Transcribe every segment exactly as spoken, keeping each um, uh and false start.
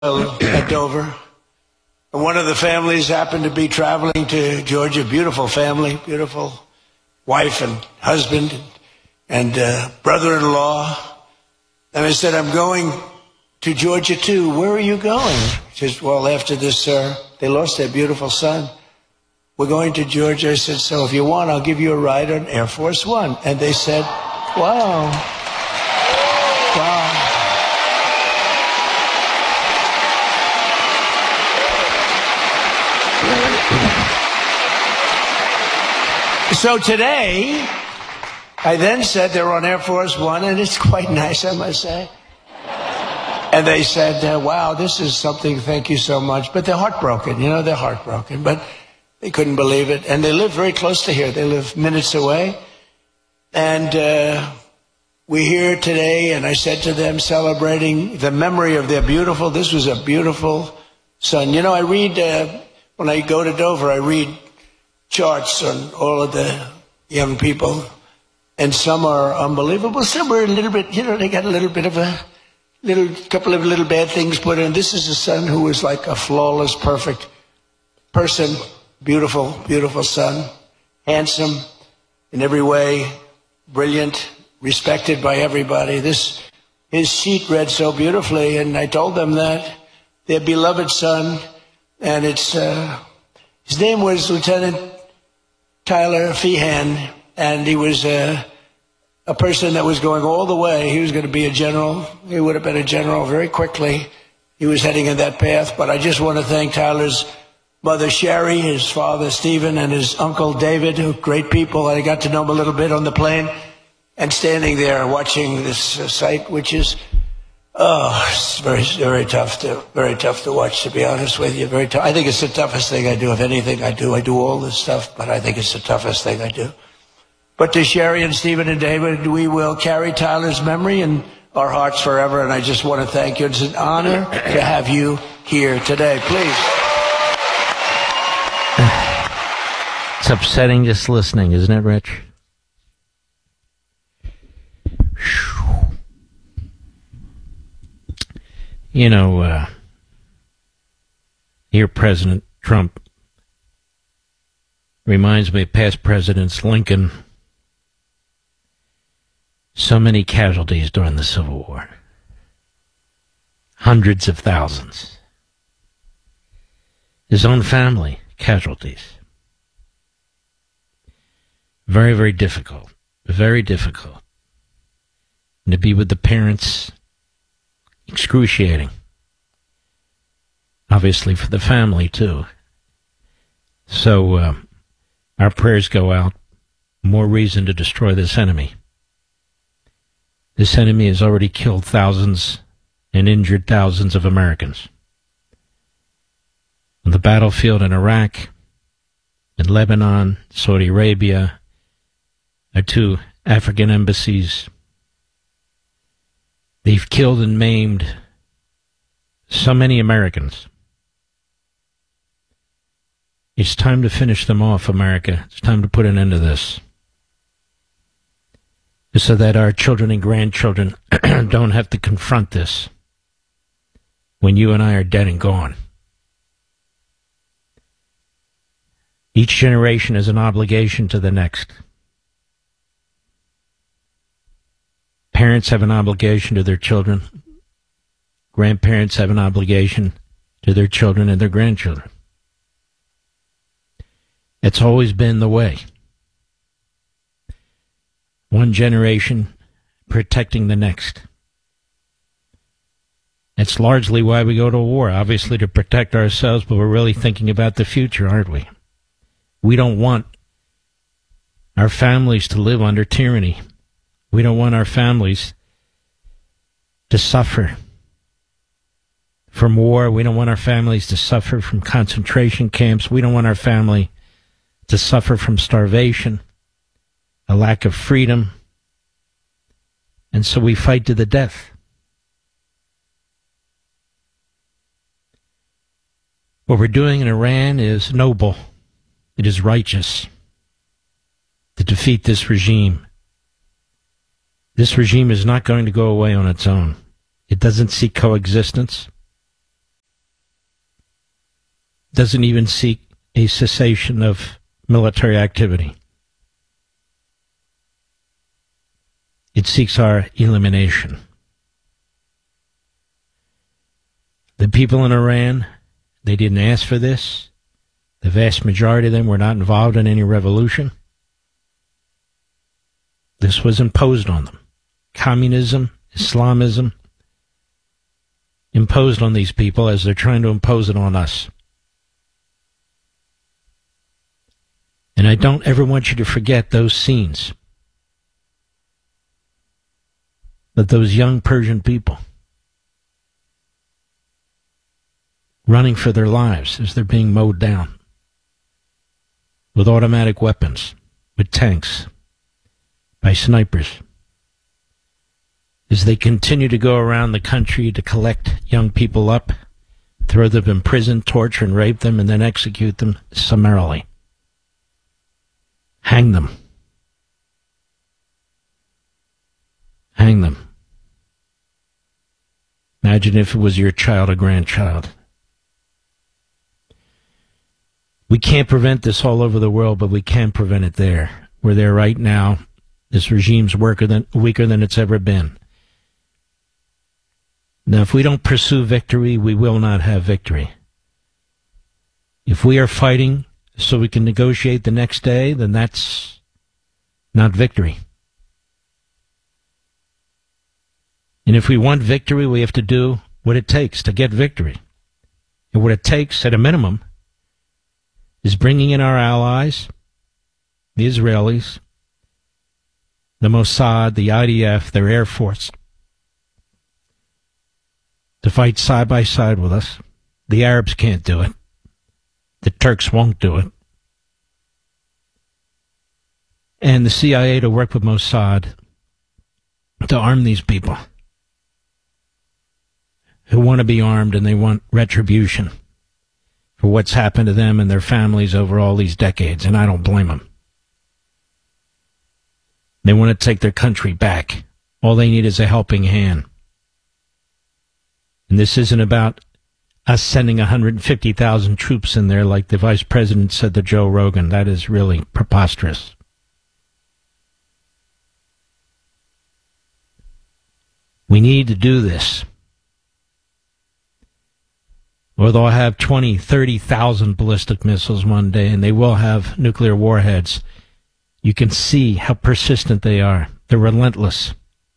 at Dover. And one of the families happened to be traveling to Georgia. Beautiful family, beautiful wife and husband and uh, brother-in-law. And I said, I'm going to Georgia too. Where are you going? She says, well, after this, sir, they lost their beautiful son. We're going to Georgia. I said, so if you want, I'll give you a ride on Air Force One. And they said, wow. Wow. So today, I then said they're on Air Force One, and it's quite nice, I must say. And they said, uh, wow, this is something, thank you so much. But they're heartbroken, you know, they're heartbroken. But they couldn't believe it. And they live very close to here. They live minutes away. And uh, we're here today, and I said to them, celebrating the memory of their beautiful, this was a beautiful son. You know, I read, uh, when I go to Dover, I read charts on all of the young people, and some are unbelievable. Some are a little bit, you know, they got a little bit of a little couple of little bad things put in. This is a son who is like a flawless, perfect person, beautiful, beautiful son, handsome in every way, brilliant, respected by everybody. This, his sheet read so beautifully, and I told them that their beloved son, and it's uh, his name was Lieutenant Tyler Feehan, and he was uh, a person that was going all the way. He was going to be a general. He would have been a general very quickly. He was heading in that path. But I just want to thank Tyler's mother, Sherry, his father, Stephen, and his uncle, David, who great people. I got to know them a little bit on the plane, and standing there watching this uh, sight, which is, oh, it's very, very tough to, very tough to watch, to be honest with you. Very tough. I think it's the toughest thing I do. If anything I do, I do all this stuff, but I think it's the toughest thing I do. But to Sherry and Stephen and David, we will carry Tyler's memory in our hearts forever. And I just want to thank you. It's an honor to have you here today. Please. It's upsetting just listening, isn't it, Rich? You know, uh, here President Trump reminds me of past presidents, Lincoln. So many casualties during the Civil War. Hundreds of thousands. His own family, casualties. Very, very difficult. Very difficult. And to be with the parents, excruciating. Obviously for the family, too. So, uh, our prayers go out. More reason to destroy this enemy. This enemy has already killed thousands and injured thousands of Americans. On the battlefield in Iraq, in Lebanon, Saudi Arabia, our two African embassies, they've killed and maimed so many Americans. It's time to finish them off, America. It's time to put an end to this. So that our children and grandchildren don't have to confront this when you and I are dead and gone. Each generation has an obligation to the next. Parents have an obligation to their children. Grandparents have an obligation to their children and their grandchildren. It's always been the way. One generation protecting the next. That's largely why we go to war, obviously to protect ourselves, but we're really thinking about the future, aren't we? We don't want our families to live under tyranny. We don't want our families to suffer from war. We don't want our families to suffer from concentration camps. We don't want our family to suffer from starvation, a lack of freedom. And so we fight to the death. What we're doing in Iran is noble. It is righteous to defeat this regime. This regime is not going to go away on its own. It doesn't seek coexistence. doesn't even seek a cessation of military activity. It seeks our elimination. The people in Iran, they didn't ask for this. The vast majority of them were not involved in any revolution. This was imposed on them. Communism, Islamism, imposed on these people as they're trying to impose it on us. And I don't ever want you to forget those scenes. That those young Persian people running for their lives as they're being mowed down with automatic weapons, with tanks, by snipers, as they continue to go around the country to collect young people up, throw them in prison, torture and rape them, and then execute them summarily. Hang them. Hang them. Imagine if it was your child or grandchild. We can't prevent this all over the world, but we can prevent it there. We're there right now. This regime's weaker than, weaker than it's ever been. Now, if we don't pursue victory, we will not have victory. If we are fighting so we can negotiate the next day, then that's not victory. And if we want victory, we have to do what it takes to get victory. And what it takes, at a minimum, is bringing in our allies, the Israelis, the Mossad, the I D F, their Air Force, to fight side by side with us. The Arabs can't do it. The Turks won't do it. And the C I A to work with Mossad to arm these people who want to be armed and they want retribution for what's happened to them and their families over all these decades, and I don't blame them. They want to take their country back. All they need is a helping hand. And this isn't about us sending one hundred fifty thousand troops in there like the vice president said to Joe Rogan. That is really preposterous. We need to do this, or they'll have twenty, thirty thousand ballistic missiles one day, and they will have nuclear warheads. You can see how persistent they are. They're relentless.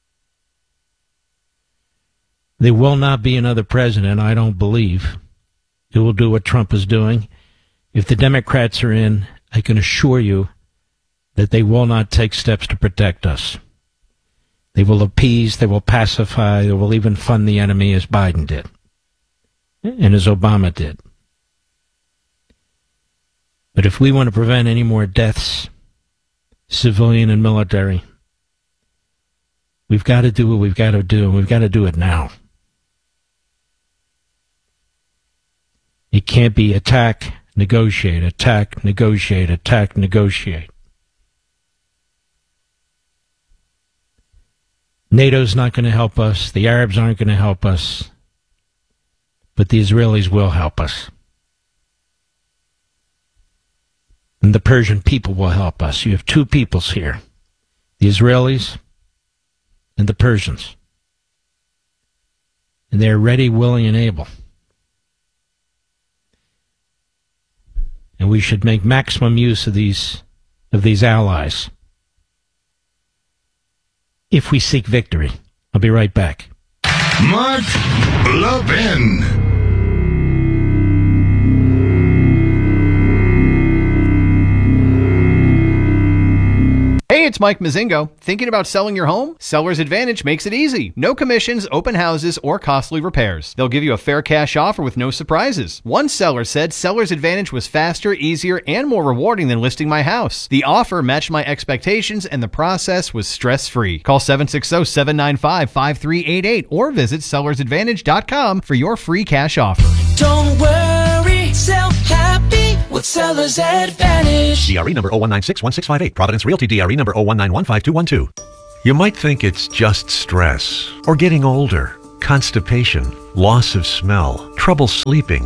There will not be another president, I don't believe, who will do what Trump is doing. If the Democrats are in, I can assure you that they will not take steps to protect us. They will appease, they will pacify, they will even fund the enemy as Biden did, and as Obama did. But if we want to prevent any more deaths, civilian and military, we've got to do what we've got to do, and we've got to do it now. It can't be attack, negotiate, attack, negotiate, attack, negotiate. NATO's not going to help us. The Arabs aren't going to help us. But the Israelis will help us. And the Persian people will help us. You have two peoples here, the Israelis and the Persians. And they're ready, willing, and able. And we should make maximum use of these of these allies if we seek victory. I'll be right back. Mark Levin. Hey, it's Mike Mazingo. Thinking about selling your home? Seller's Advantage makes it easy. No commissions, open houses, or costly repairs. They'll give you a fair cash offer with no surprises. One seller said Seller's Advantage was faster, easier, and more rewarding than listing my house. The offer matched my expectations, and the process was stress-free. Call seven six zero, seven nine five, five three eight eight or visit sellers advantage dot com for your free cash offer. Don't worry, sell happy with Seller's Advantage. D R E number zero one nine six one six five eight. Providence Realty D R E number zero one nine one five two one two. You might think it's just stress, or getting older, constipation, loss of smell, trouble sleeping,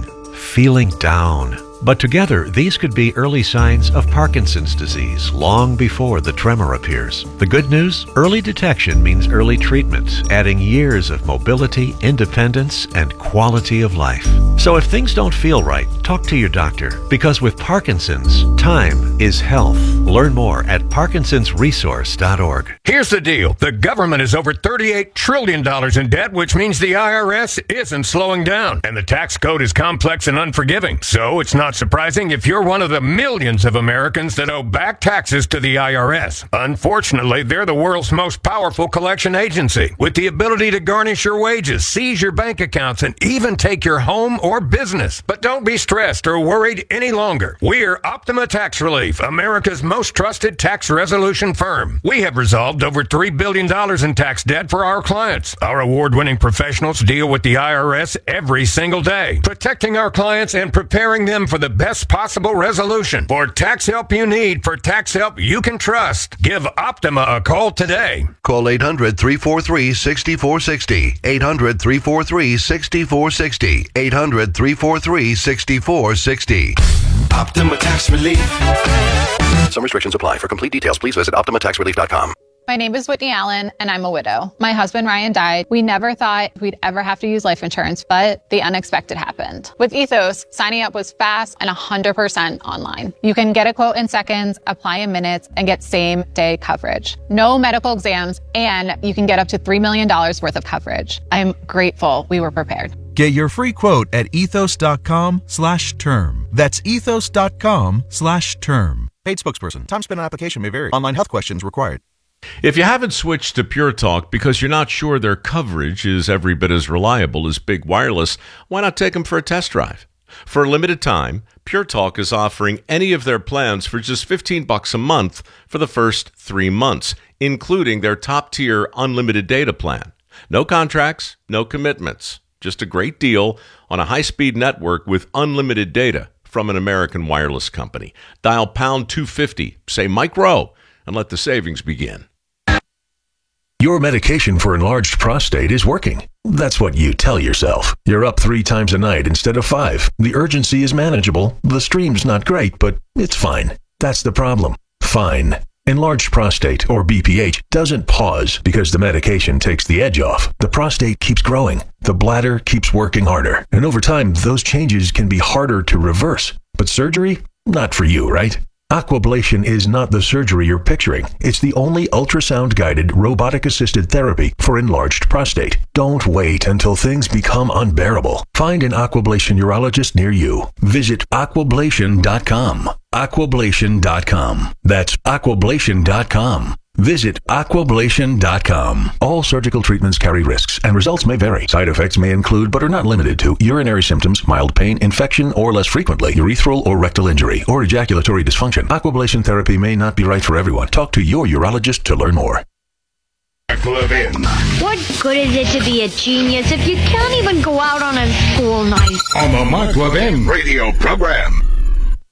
feeling down. But together, these could be early signs of Parkinson's disease long before the tremor appears. The good news? Early detection means early treatment, adding years of mobility, independence, and quality of life. So if things don't feel right, talk to your doctor. Because with Parkinson's, time is health. Learn more at parkinsons resource dot org. Here's the deal. The government is over thirty-eight trillion dollars in debt, which means the I R S isn't slowing down. And the tax code is complex and unforgiving. So it's not surprising if you're one of the millions of Americans that owe back taxes to the I R S. Unfortunately, they're the world's most powerful collection agency, with the ability to garnish your wages, seize your bank accounts, and even take your home or business. But don't be stressed or worried any longer. We're Optima Tax Relief, America's most trusted tax resolution firm. We have resolved over three billion dollars in tax debt for our clients. Our award-winning professionals deal with the I R S every single day, protecting our clients and preparing them for the best possible resolution. For tax help you need, for tax help you can trust, give Optima a call today. Call eight hundred, three four three, six four six zero. eight hundred, three four three, six four six zero. eight hundred, three four three, six four six zero. Optima Tax Relief. Some restrictions apply. For complete details, please visit optima tax relief dot com. My name is Whitney Allen, and I'm a widow. My husband, Ryan, died. We never thought we'd ever have to use life insurance, but the unexpected happened. With Ethos, signing up was fast and one hundred percent online. You can get a quote in seconds, apply in minutes, and get same-day coverage. No medical exams, and you can get up to three million dollars worth of coverage. I'm grateful we were prepared. Get your free quote at ethos.com slash term. That's ethos.com slash term. Paid spokesperson. Time spent on application may vary. Online health questions required. If you haven't switched to Pure Talk because you're not sure their coverage is every bit as reliable as Big Wireless, why not take them for a test drive? For a limited time, Pure Talk is offering any of their plans for just fifteen bucks a month for the first three months, including their top-tier unlimited data plan. No contracts, no commitments. Just a great deal on a high-speed network with unlimited data from an American wireless company. Dial pound two fifty, say Mike Rowe, and let the savings begin. Your medication for enlarged prostate is working. That's what you tell yourself. You're up three times a night instead of five. The urgency is manageable. The stream's not great, but it's fine. That's the problem. Fine. Enlarged prostate, or B P H, doesn't pause because the medication takes the edge off. The prostate keeps growing. The bladder keeps working harder. And over time, those changes can be harder to reverse. But surgery? Not for you, right? Aquablation is not the surgery you're picturing. It's the only ultrasound-guided, robotic-assisted therapy for enlarged prostate. Don't wait until things become unbearable. Find an Aquablation urologist near you. Visit aquablation dot com. aquablation dot com. That's aquablation dot com. Visit aquablation dot com. All surgical treatments carry risks, and results may vary. Side effects may include, but are not limited to, urinary symptoms, mild pain, infection, or less frequently, urethral or rectal injury, or ejaculatory dysfunction. Aquablation therapy may not be right for everyone. Talk to your urologist to learn more. What good is it to be a genius if you can't even go out on a school night? On the Mark Levin radio program.